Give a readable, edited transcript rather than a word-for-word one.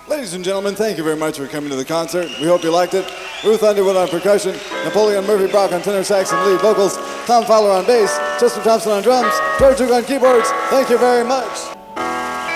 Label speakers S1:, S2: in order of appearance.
S1: Ladies and gentlemen, thank you very much for coming to the concert. We hope you liked it. Ruth Underwood on percussion, Napoleon Murphy Brock on tenor sax and lead vocals, Tom Fowler on bass, Chester Thompson on drums, George Duke on keyboards. Thank you very much.